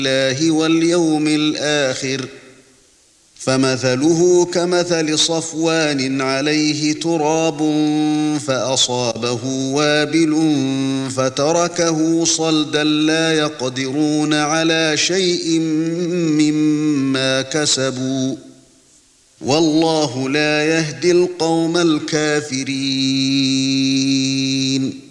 بالله واليوم الآخر فمثله كمثل صفوان عليه تراب فأصابه وابل فتركه صلدا لا يقدرون على شيء مما كسبوا والله لا يهدي القوم الكافرين